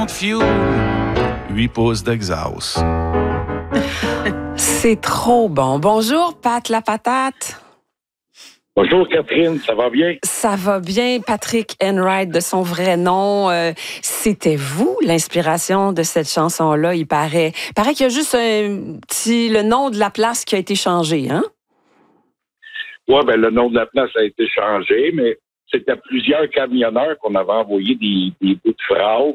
Fuel, 8 pouces d'exhaust. C'est trop bon. Bonjour, Pat la patate. Bonjour Catherine, ça va bien? Ça va bien, Patrick Enright de son vrai nom. C'était vous l'inspiration de cette chanson-là, il paraît. Il paraît qu'il y a juste le nom de la place qui a été changé, hein? Oui, le nom de la place a été changé, mais c'était plusieurs camionneurs qu'on avait envoyé des bouts de phrases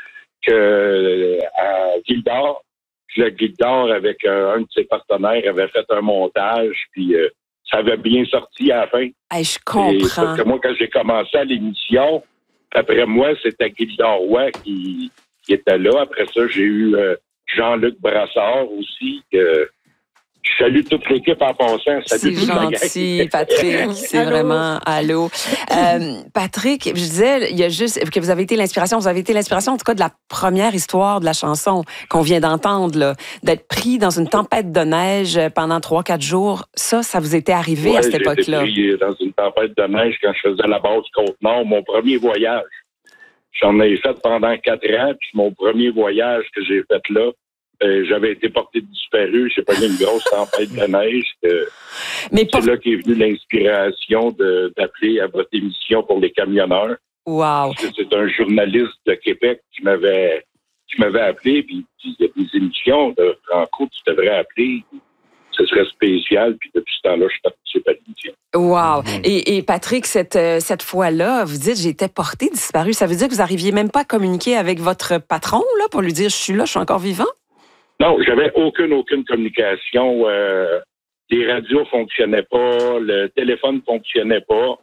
à Gildor. Puis le Gildor, avec un de ses partenaires, avait fait un montage, puis ça avait bien sorti à la fin. Hey, je comprends. Et parce que moi, quand j'ai commencé à l'émission, après moi, c'était Gildor Roy qui était là. Après ça, j'ai eu Jean-Luc Brassard aussi, que je salue toute l'équipe en passant. C'est gentil, Patrick. C'est vraiment allô. Patrick, je disais, il y a juste que vous avez été l'inspiration. Vous avez été l'inspiration, en tout cas, de la première histoire de la chanson qu'on vient d'entendre, là, d'être pris dans une tempête de neige pendant 3-4 jours. Ça vous était arrivé à cette époque-là? J'ai été pris dans une tempête de neige quand je faisais la base Côte-Nord, mon premier voyage. J'en ai fait pendant 4 ans, puis mon premier voyage que j'ai fait là, j'avais été porté disparu. J'ai pogné une grosse tempête de neige. C'est là qu'est venue l'inspiration d'appeler à votre émission pour les camionneurs. Wow. Parce que c'est un journaliste de Québec qui m'avait appelé. Puis il y a des émissions de Franco, tu devrais appeler. Ce serait spécial. Puis depuis ce temps-là, je participe à l'émission. Wow. Et Patrick, cette fois-là, vous dites, j'ai été porté disparu. Ça veut dire que vous n'arriviez même pas à communiquer avec votre patron là, pour lui dire, je suis encore vivant? Non, j'avais aucune communication. Les radios fonctionnaient pas, le téléphone fonctionnait pas.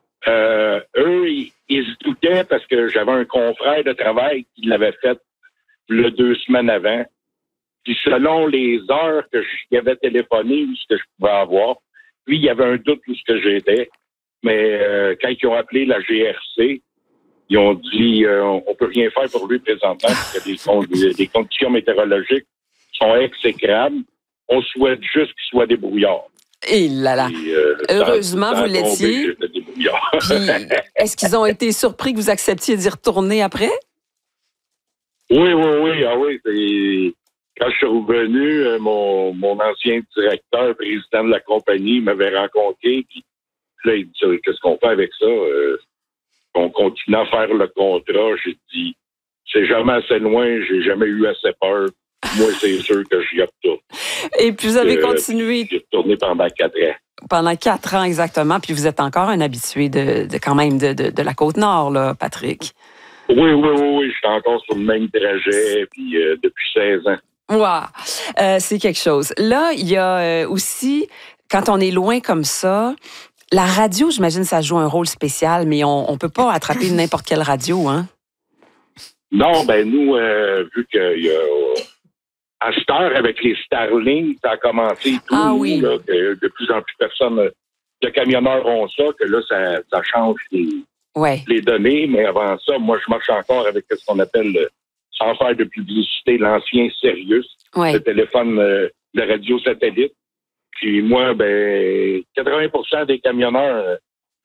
Eux, ils se doutaient parce que j'avais un confrère de travail qui l'avait fait 2 semaines avant. Puis selon les heures que j'y avais téléphoné ou ce que je pouvais avoir, lui, il y avait un doute où ce que j'étais. Mais quand ils ont appelé la GRC, ils ont dit on peut rien faire pour lui présentement parce que les conditions météorologiques sont exécrables. On souhaite juste qu'il soit débrouillard. Et là là. Heureusement, vous l'étiez. Puis, est-ce qu'ils ont été surpris que vous acceptiez d'y retourner après? Oui. Ah oui. Quand je suis revenu, mon ancien directeur, président de la compagnie, m'avait rencontré. Puis là, il dit qu'est-ce qu'on fait avec ça? On continue à faire le contrat. J'ai dit c'est jamais assez loin, j'ai jamais eu assez peur. Moi, c'est sûr que j'y retourne. Et puis, vous avez continué. J'ai retourné pendant 4 ans. Pendant 4 ans, exactement. Puis, vous êtes encore un habitué quand même de la Côte-Nord, là, Patrick. Oui. Je suis encore sur le même trajet puis depuis 16 ans. Wow. C'est quelque chose. Là, il y a aussi, quand on est loin comme ça, la radio, j'imagine, ça joue un rôle spécial, mais on ne peut pas attraper n'importe quelle radio, hein? Non, nous, vu qu'il y a... À cette heure, avec les Starlink, ça a commencé tout. Ah oui. Là, que de plus en plus de camionneurs ont ça, que là, ça change les données. Mais avant ça, moi, je marche encore avec ce qu'on appelle, sans faire de publicité, l'ancien Sirius, le téléphone de radio satellite. Puis moi, 80% des camionneurs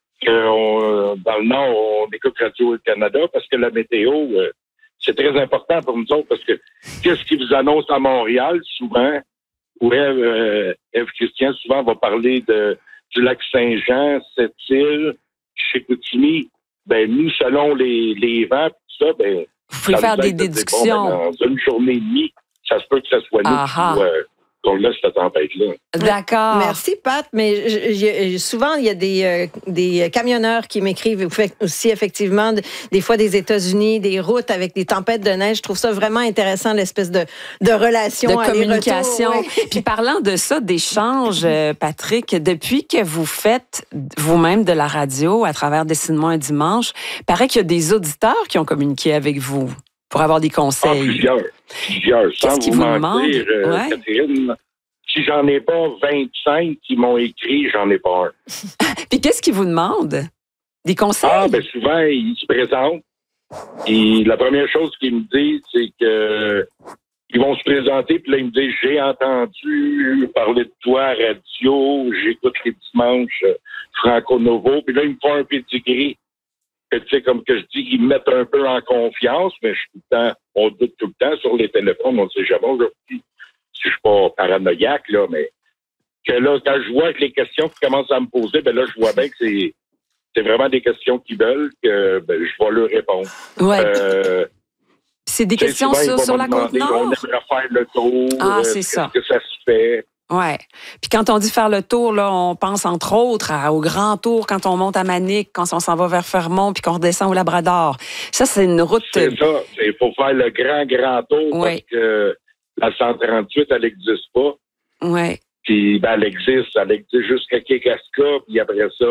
dans le Nord, on écoute Radio-Canada parce que la météo... c'est très important pour nous autres parce que qu'est-ce qu'ils vous annoncent à Montréal souvent, où Ève Christian souvent va parler du lac Saint-Jean, Sept-Îles, Chicoutimi. Nous, selon les vents, tout ça, vous pouvez faire des déductions. Dans une journée et demie, ça se peut que ça soit nous qu'on laisse cette tempête-là. D'accord. Merci, Pat. Mais souvent, il y a des camionneurs qui m'écrivent. Vous faites aussi, effectivement, des fois des États-Unis, des routes avec des tempêtes de neige. Je trouve ça vraiment intéressant, l'espèce de relation. De communication. Oui. Puis parlant de ça, d'échanges, Patrick, depuis que vous faites vous-même de la radio à travers Dessine-moi un dimanche, il paraît qu'il y a des auditeurs qui ont communiqué avec vous pour avoir des conseils. Plusieurs. Qu'est-ce qu'ils vous demandent? Catherine, si j'en ai pas 25 qui m'ont écrit, j'en ai pas un. Puis qu'est-ce qu'ils vous demandent? Des conseils? Souvent, ils se présentent. Et la première chose qu'ils me disent, c'est que ils vont se présenter, puis là, ils me disent, j'ai entendu parler de toi à radio, j'écoute les dimanches Franco Novo, puis là, ils me font un pedigree. tu sais, comme que je dis, ils me mettent un peu en confiance, mais on doute tout le temps sur les téléphones, on ne sait jamais aujourd'hui si je suis pas paranoïaque, là, mais que là, quand je vois que les questions qui commencent à me poser, ben là, je vois bien que c'est vraiment des questions qu'ils veulent, que je vais leur répondre. Ouais. C'est des questions sur la Côte-Nord? On aimerait faire le tour. C'est ça. Qu'est-ce que ça se fait? Oui. Puis quand on dit faire le tour, là, on pense entre autres au grand tour quand on monte à Manic, quand on s'en va vers Fermont, puis qu'on redescend au Labrador. Ça, c'est une route... C'est ça. Il faut faire le grand tour parce que la 138, elle n'existe pas. Oui. Puis elle existe jusqu'à Kaskaska, puis après ça,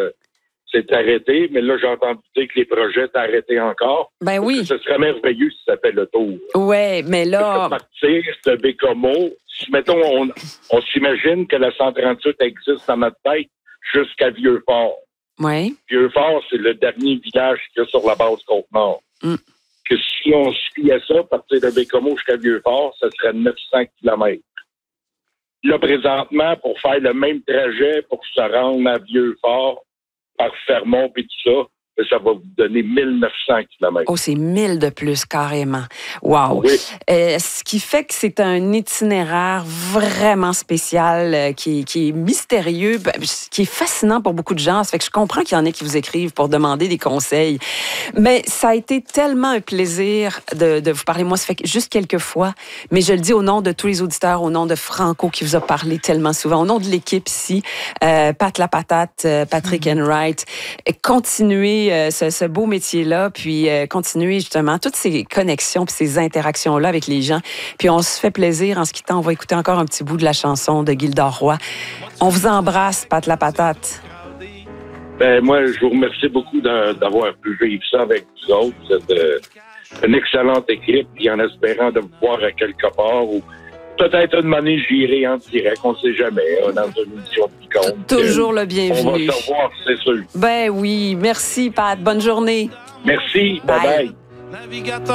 c'est arrêté. Mais là, j'ai entendu dire que les projets étaient arrêtés encore. Ben oui. Ce serait merveilleux si ça fait le tour. Oui, mais là... Partir, c'est Bécomo. Mettons, on s'imagine que la 138 existe dans notre tête jusqu'à Vieux-Fort. Oui. Vieux-Fort, c'est le dernier village qu'il y a sur la base Côte-Nord. Que si on suivait ça, partir de Bécomo jusqu'à Vieux-Fort, ça serait 900 km. Là, présentement, pour faire le même trajet, pour se rendre à Vieux-Fort, par Fermont et tout ça, ça va vous donner 1900 km. Oh, c'est 1000 de plus, carrément. Wow! Oui. Ce qui fait que c'est un itinéraire vraiment spécial, qui est mystérieux, qui est fascinant pour beaucoup de gens. Ça fait que je comprends qu'il y en a qui vous écrivent pour demander des conseils. Mais ça a été tellement un plaisir de vous parler. Moi, ça fait juste quelques fois, mais je le dis au nom de tous les auditeurs, au nom de Franco qui vous a parlé tellement souvent, au nom de l'équipe ici, Pat la Patate, Patrick Enright, continuez ce beau métier-là, puis continuer justement toutes ces connexions puis ces interactions-là avec les gens. Puis on se fait plaisir en se quittant. On va écouter encore un petit bout de la chanson de Gildor Roy. On vous embrasse, Pat la Patate. Moi, je vous remercie beaucoup d'avoir pu vivre ça avec vous autres. Vous êtes une excellente équipe, puis en espérant de vous voir à quelque part ou peut-être une année, j'irai en direct, on ne sait jamais, dans une émission de Picon. Toujours le bienvenu. On va se revoir, c'est sûr. Ben oui, merci Pat, bonne journée. Merci, bye bye.